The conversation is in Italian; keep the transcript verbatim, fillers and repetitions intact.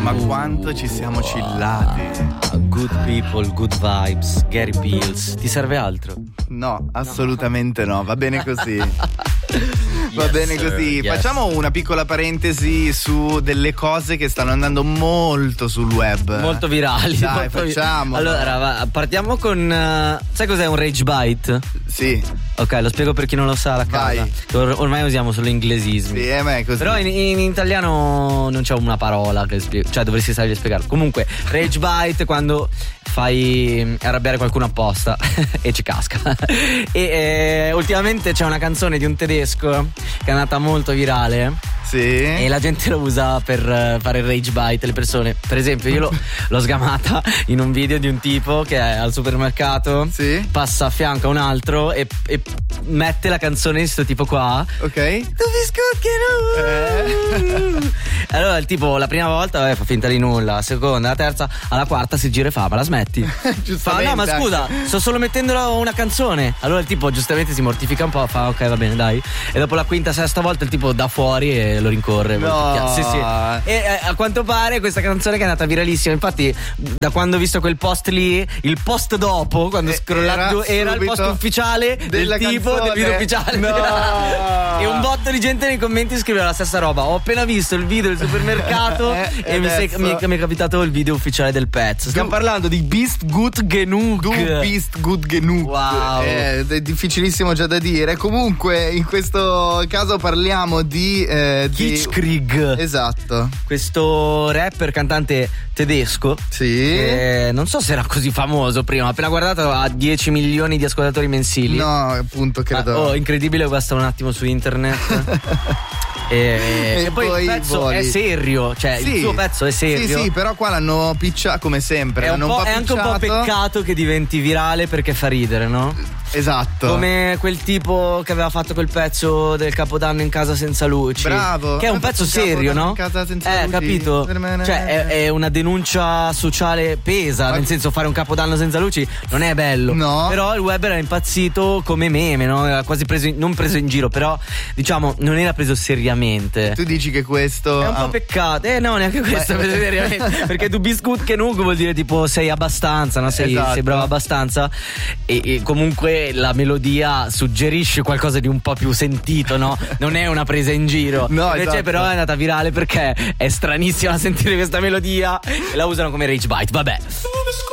Ma quanto ci siamo chillati. Good people, good vibes, Gary Pills. Ti serve altro? No, assolutamente no, va bene così. Va Yes, bene sir, così. yes. Facciamo una piccola parentesi su delle cose che stanno andando molto sul web. Molto virali. Dai, molto vi- facciamo. Allora, va- partiamo con. uh, sai cos'è un rage bite? Sì, Ok, lo spiego per chi non lo sa alla casa. Vai. Che or- ormai usiamo solo inglesismi. sì, eh, ma è così. Però in, in italiano non c'è una parola che spiega, cioè dovresti stargli a spiegare. Comunque, rage bite quando fai arrabbiare qualcuno apposta e ci casca. E eh, ultimamente c'è una canzone di un tedesco che è andata molto virale. Sì. E la gente lo usa per eh, fare il rage bite. Le persone, per esempio, io l'ho, l'ho sgamata in un video di un tipo che è al supermercato, Sì. passa a fianco a un altro e, e mette la canzone di sto tipo qua. Ok. Tu biscotti no. Allora il tipo la prima volta vabbè, fa finta di nulla, la seconda, la terza, alla quarta si gira e fa: ma la smetti? Fa: Giustamente. no, ma scusa, sto solo mettendo una canzone. Allora il tipo giustamente si mortifica un po', fa: ok, va bene, dai. E dopo la quinta, sesta volta il tipo da fuori e lo rincorre. No. Sì, sì. E eh, a quanto pare questa canzone che è andata viralissima. Infatti, da quando ho visto quel post lì, il post dopo, quando Eh, scrollato, era era il post subito ufficiale della del tipo canzone. del video ufficiale. No. E un botto di gente nei commenti scriveva la stessa roba. Ho appena visto il video del supermercato Eh, e mi, sei- adesso- mi è, mi è capitato il video ufficiale del pezzo. Stiamo Du- parlando di Beast Gut Genug. Du bist gut genug. Wow. Eh, è difficilissimo già da dire. Comunque, in questo caso parliamo di. Eh, di... Kitschkrieg. Esatto. Questo rapper cantante tedesco. Sì. Eh, non so se era così famoso prima. Ho appena guardato, ha dieci milioni di ascoltatori mensili. No, appunto, credo. Ah, oh, incredibile, basta un attimo su internet. e, E e poi, poi il pezzo voli. è serio, cioè Sì. il suo pezzo è serio. Sì, sì, però qua l'hanno picciato come sempre. È, un l'hanno po', è anche un po' picciato. peccato che diventi virale perché fa ridere, no? Esatto. Come quel tipo che aveva fatto quel pezzo del Capodanno in casa senza luci. Bravo. Che è un Cosa pezzo sul serio, Capodanno no? in casa senza eh, luci? capito? Cioè, è, è una denuncia sociale pesa. Ma- Nel senso, fare un Capodanno senza luci non è bello. No. Però il web era impazzito come meme, no? Era quasi preso in- non preso in giro, però diciamo non era preso seriamente. Tu dici che questo. È un po' ha- peccato. Eh no, neanche questo Beh. preso seriamente. Perché tu biscut che nug vuol dire tipo sei abbastanza, no? Sei, Esatto. sei bravo abbastanza. E, e comunque la melodia suggerisce qualcosa di un po' più sentito, no? Non è una presa in giro. No, Invece esatto. però è andata virale perché è stranissima sentire questa melodia e la usano come rage bite. Vabbè.